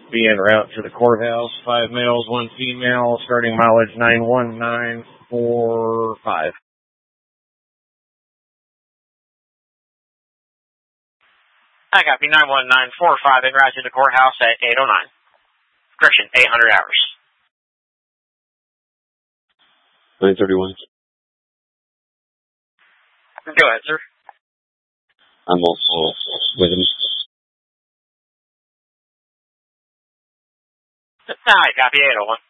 Be en route to the courthouse. 5 males, 1 female. Starting mileage 91945. I copy 91945 en route to the courthouse at 809. Correction, 800 hours. 931. Go ahead, sir. I'm also with him. I copy 801.